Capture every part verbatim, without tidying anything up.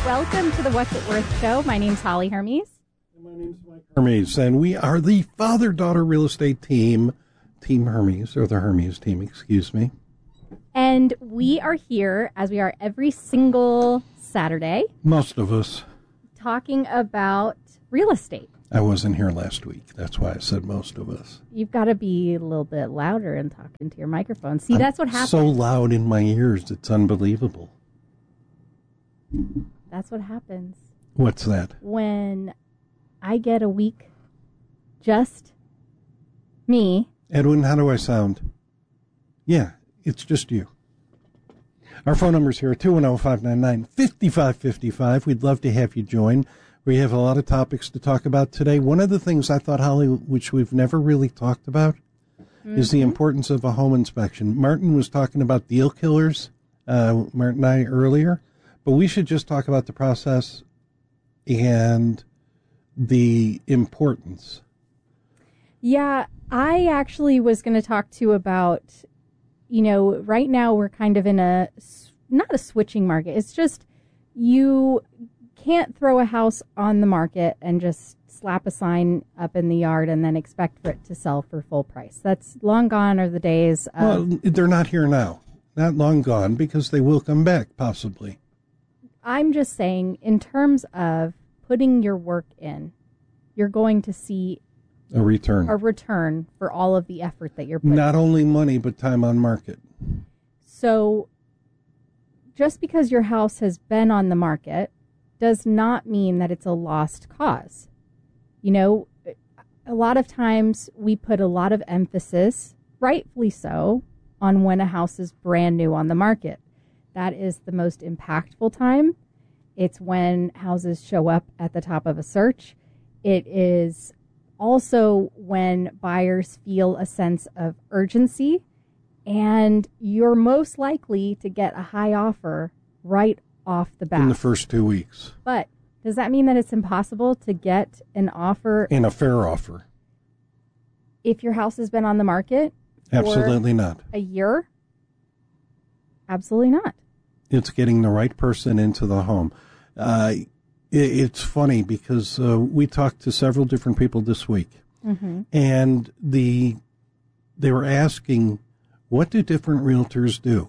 Welcome to the What's It Worth show. My name's Holly Hermes. And my name's Mike Hermes, and we are the father-daughter real estate team, Team Hermes, or the Hermes team, excuse me. And we are here, as we are every single Saturday. Most of us. Talking about real estate. I wasn't here last week. That's why I said most of us. You've got to be a little bit louder and talk into your microphone. See, I'm that's what happens. So loud in my ears, it's unbelievable. That's what happens. What's that? When I get a week, just me. Edwin, how do I sound? Yeah, it's just you. Our phone number's here, two one zero, five nine nine, five five five five. We'd love to have you join. We have a lot of topics to talk about today. One of the things I thought, Holly, which we've never really talked about, mm-hmm. is the importance of a home inspection. Martin was talking about deal killers, uh, Martin and I, earlier. But we should just talk about the process and the importance. Yeah, I actually was going to talk to you about, you know, right now we're kind of in a, not a switching market. It's just you can't throw a house on the market and just slap a sign up in the yard and then expect for it to sell for full price. That's long gone are the days of... Well, they're not here now. Not long gone, because they will come back, possibly. I'm just saying, in terms of putting your work in, you're going to see a return. A return for all of the effort that you're putting. Not only money, but time on market. So, just because your house has been on the market does not mean that it's a lost cause. You know, a lot of times we put a lot of emphasis, rightfully so, on when a house is brand new on the market. That is the most impactful time. It's when houses show up at the top of a search. It is also when buyers feel a sense of urgency, and you're most likely to get a high offer right off the bat. In the first two weeks. But does that mean that it's impossible to get an offer? In a fair offer. If your house has been on the market? Absolutely not. A year? Absolutely not. It's getting the right person into the home. Uh, it, it's funny because uh, we talked to several different people this week, mm-hmm. and the they were asking, what do different realtors do?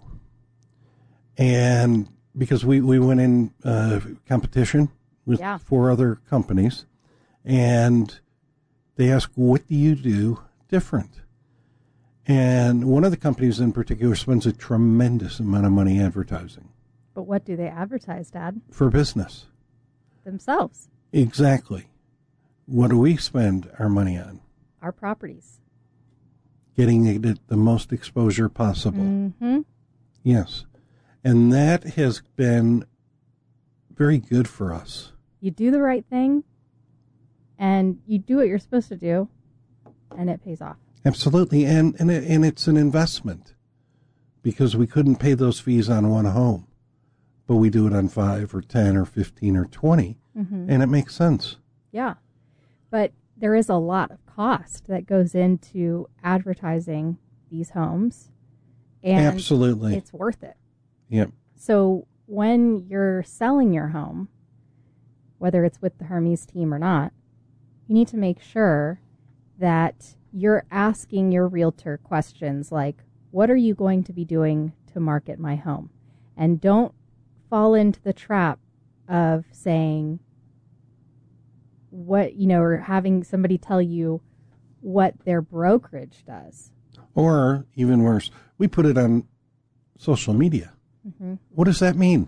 And because we, we went in uh, competition with yeah. four other companies, and they asked, what do you do different? And one of the companies in particular spends a tremendous amount of money advertising. But what do they advertise, Dad? For business. Themselves. Exactly. What do we spend our money on? Our properties. Getting it the most exposure possible. Mm-hmm. Yes. And that has been very good for us. You do the right thing, and you do what you're supposed to do, and it pays off. Absolutely, and and, it, and it's an investment, because we couldn't pay those fees on one home, but we do it on five or ten or fifteen or twenty, mm-hmm. and it makes sense. Yeah, but there is a lot of cost that goes into advertising these homes, and absolutely, it's worth it. Yep. So when you're selling your home, whether it's with the Hermes team or not, you need to make sure that you're asking your realtor questions like, what are you going to be doing to market my home? And don't fall into the trap of saying what, you know, or having somebody tell you what their brokerage does. Or even worse, we put it on social media. Mm-hmm. What does that mean?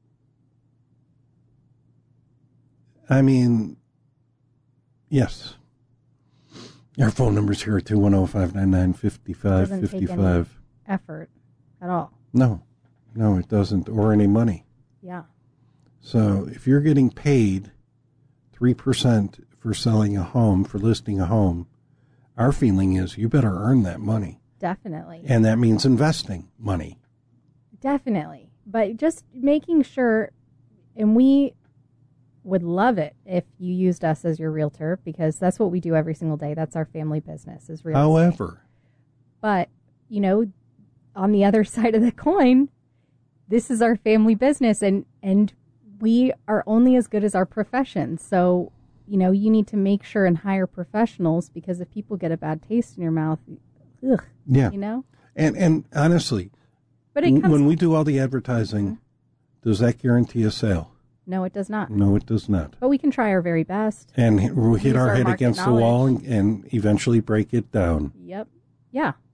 I mean, yes. Our phone number's here at two one zero, five nine nine, five five five five. Doesn't take any effort at all. No, no, it doesn't, or any money. Yeah. So if you're getting paid three percent for selling a home, for listing a home, our feeling is you better earn that money. Definitely. And that means investing money. Definitely. But just making sure, and we would love it if you used us as your realtor, because that's what we do every single day. That's our family business, is real estate. However. But, you know, on the other side of the coin, this is our family business, and, and we are only as good as our profession. So, you know, you need to make sure and hire professionals, because if people get a bad taste in your mouth, ugh, yeah. you know? And and honestly, but it comes, when we do all the advertising, mm-hmm. does that guarantee a sale? No, it does not. No, it does not. But we can try our very best. And we'll hit our, our head against knowledge. the wall and, and eventually break it down. Yep. Yeah.